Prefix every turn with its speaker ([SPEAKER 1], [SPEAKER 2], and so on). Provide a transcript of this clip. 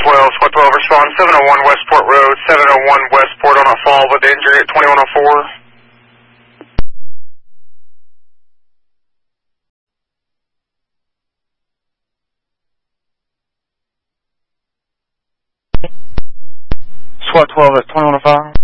[SPEAKER 1] SWAT 12, respond 701 Westport Road, 701 Westport on a fall with injury at 2104.
[SPEAKER 2] SWAT 12 at 2105.